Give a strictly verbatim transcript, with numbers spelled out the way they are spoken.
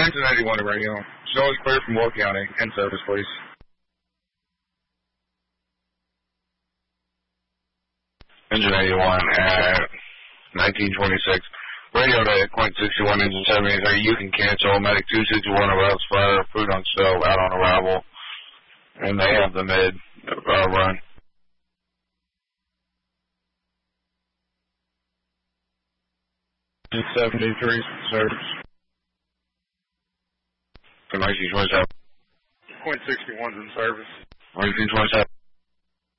Engine eighty-one to radio. Show is clear from Will County. In service, please. Engine eighty-one at nineteen twenty-six. Radio to point sixty-one, engine seventy-three. You can cancel. Medic two sixty-one arrives fire. Food on stove, out on arrival. And they have the mid uh, run. seventy-three, service. For nineteen twenty-seven. Point sixty-one's in service. nineteen twenty-seven.